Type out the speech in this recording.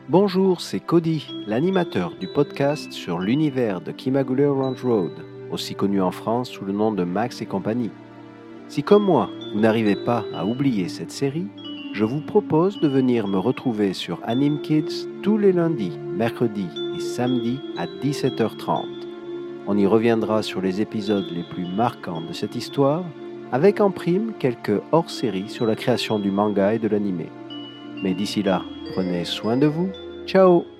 Bonjour, c'est Cody, l'animateur du podcast sur l'univers de Kimagure Ranch Road, aussi connu en France sous le nom de Max et compagnie. Si comme moi, vous n'arrivez pas à oublier cette série, je vous propose de venir me retrouver sur Anime Kids tous les lundis, mercredis et samedis à 17h30. On y reviendra sur les épisodes les plus marquants de cette histoire, avec en prime quelques hors-séries sur la création du manga et de l'anime. Mais d'ici là, prenez soin de vous. Ciao!